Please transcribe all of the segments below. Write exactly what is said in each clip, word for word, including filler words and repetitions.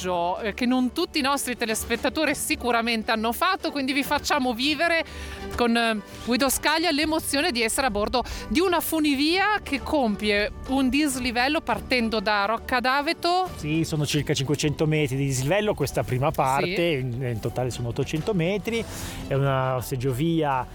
viaggio eh, che non tutti i nostri telespettatori sicuramente hanno fatto, quindi vi facciamo vivere con eh, Guido Scaglia l'emozione di essere a bordo di una funivia che compie un dislivello partendo da Rocca d'Aveto. Sì, sono circa cinquecento metri di dislivello questa prima parte, Sì. in, in totale sono ottocento metri, è una seggiovia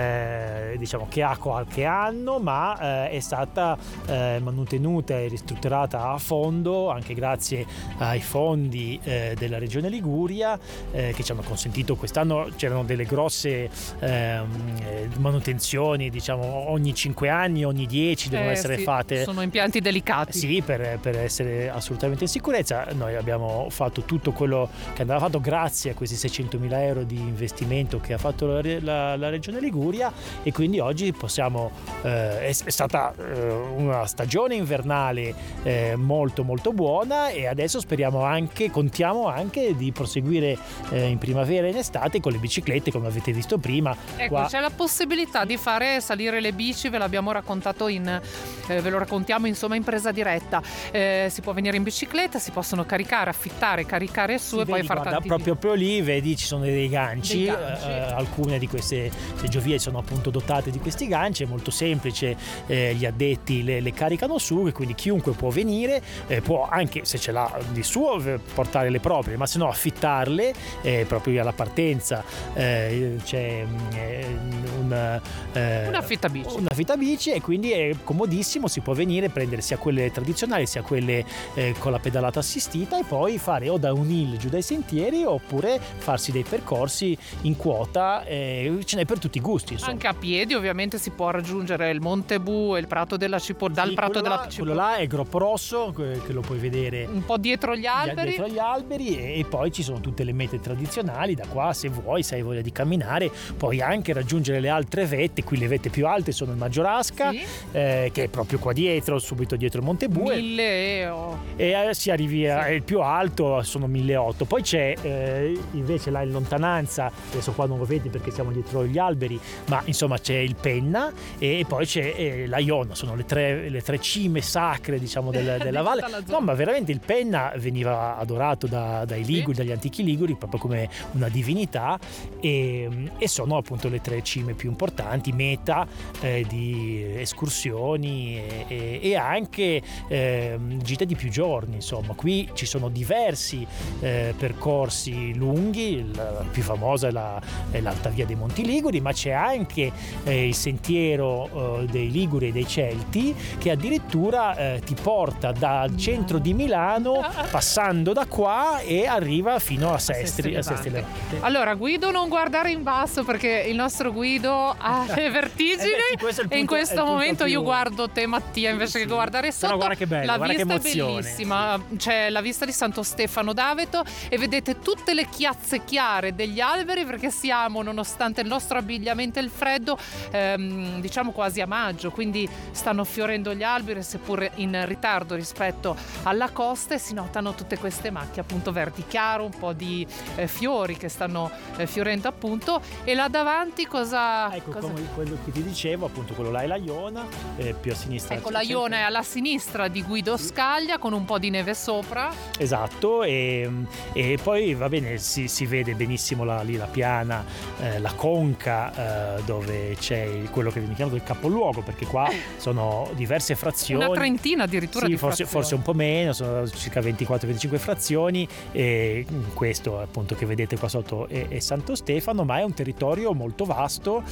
eh, diciamo che ha qualche anno, ma eh, è stata eh, mantenuta e ristrutturata a fondo anche grazie ai fondi eh, della Regione Liguria eh, che ci hanno consentito quest'anno. C'erano delle grosse eh, manutenzioni, diciamo ogni cinque anni, ogni dieci devono Eh, essere sì, fatte. sono impianti delicati. Sì, per, per essere assolutamente in sicurezza. Noi abbiamo fatto tutto quello che andava fatto grazie a questi seicentomila euro di investimento che ha fatto la, la, la Regione Liguria, e quindi oggi possiamo eh, è, è stata eh, una stagione invernale eh, molto molto buona, e adesso speriamo anche, contiamo anche di proseguire eh, in primavera e in estate con le biciclette, come avete visto prima. Ecco, Qua. c'è la possibilità di fare salire le bici, ve l'abbiamo raccontato in eh, ve lo raccontiamo insomma in presa diretta. Eh, si può venire in bicicletta, si possono caricare, affittare, caricare su Sì, e poi vedi, far guarda, tanti proprio, proprio lì vedi ci sono dei ganci, Dei ganci. Eh, alcune di queste seggiovie sono appunto dotate di questi ganci, è molto semplice, eh, gli addetti le, le caricano su, e quindi chiunque può venire, eh, può anche se ce l'ha di suo portare le proprie, ma se no affittarle, eh, proprio alla partenza eh, c'è eh, un, eh, un affittabici. un affittabici, e quindi è comodissimo, si può venire, prendere sia quelle tradizionali sia quelle eh, con la pedalata assistita, e poi fare o downhill giù dai sentieri oppure farsi dei percorsi in quota, eh, ce n'è per tutti i gusti, insomma. Anche a piedi ovviamente si può raggiungere il Monte Bu e il Prato della Cipolla, dal Sì, Prato quello della là, Cipolla, quello là è Groppo Rosso, che che lo puoi vedere un po' dietro gli alberi. dietro gli alberi, e, e poi ci sono tutte le mete tradizionali. Da qua, se vuoi, se hai voglia di camminare, puoi anche raggiungere le altre vette. Qui le vette più alte sono il Maggiorasca, Sì. eh, che è proprio qua dietro, subito dietro il Monte Bu, Mille e... oh. e eh, si arrivi a, Sì. il più alto sono milleottocento. Poi c'è eh, invece là in lontananza, adesso qua non lo vedi perché siamo dietro gli alberi, ma insomma c'è il Penna, e poi c'è eh, la Iona, sono le tre, le tre cime sacre, diciamo, del, della valle. tutta la zona. No, ma veramente il Penna veniva adorato da, dai Liguri, Sì. dagli antichi Liguri, proprio come una divinità, e, e sono appunto le tre cime più importanti, meta eh, di escursioni e, e, e anche eh, gite di più giorni. Insomma, qui ci sono diversi eh, percorsi lunghi, la più famosa è, la, è l'Alta Via dei Monti Liguri, ma c'è anche eh, il sentiero eh, dei Liguri e dei Celti, che addirittura eh, ti porta dal centro di Milano, passando da qua, e arriva fino a Sestri, a Sestri Levante. Allora Guido, non guardare in basso perché il nostro Guido ha le vertigini, Eh beh, sì, questo è il e in punto- è il questo punto momento più- io guardo te Mattia invece Sì, che guardare sotto. però guarda che bello, la guarda che vista emozione. è bellissima, c'è la vista di Santo Stefano d'Aveto e vedete tutte le chiazze chiare degli alberi, perché siamo, nonostante il nostro abbigliamento e il freddo, ehm, diciamo quasi a maggio, quindi stanno fiorendo gli alberi seppur in ritardo rispetto alla costa, e si notano tutte queste macchie appunto verdi chiaro, un po' di eh, fiori che stanno eh, fiorendo appunto. E là davanti cosa... Ecco, cosa... come quello che ti dicevo, appunto quello là è la Iona, eh, più a sinistra Ecco, c'è- la c'è il Iona è alla sinistra di Guido Scaglia con un po' di neve sopra. Esatto, e, e poi va bene, si, si vede benissimo la, lì la piana, eh, la conca, eh, dove c'è il- quello che viene chiamato il capoluogo, perché qua sono diverse frazioni. Una trentina addirittura Sì, di forse, frazioni. forse un po' meno, sono circa ventiquattro venticinque frazioni, e questo appunto che vedete qua sotto è, è Santo Stefano, ma è un territorio molto vasto,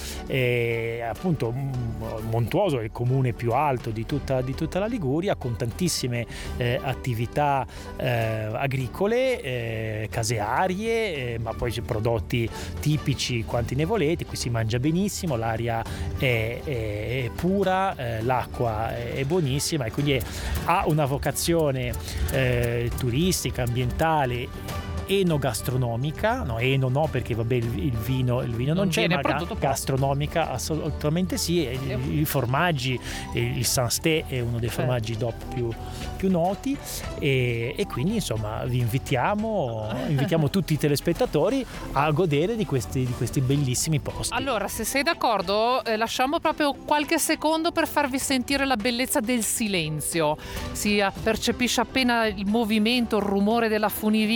e appunto montuoso, è il comune più alto di tutta, di tutta la Liguria, con tantissime eh, attività eh, agricole, eh, casearie, eh, ma poi c'è prodotti tipici quanti ne volete. Qui si mangia benissimo, l'aria è, è, è pura, eh, l'acqua è, è buonissima, e quindi è, ha una vocazione eh, turistica, ambientale, enogastronomica, no, eno no perché vabbè il, il vino il vino non, Non c'è, viene ma ga- prodotto qua. gastronomica assolutamente sì, e i, i formaggi, il Saint-Sté è uno dei formaggi D O P più, più noti, e, e quindi insomma vi invitiamo invitiamo tutti i telespettatori a godere di questi, di questi bellissimi posti. Allora, se sei d'accordo, eh, lasciamo proprio qualche secondo per farvi sentire la bellezza del silenzio. Si eh, percepisce appena il movimento, il rumore della funivia,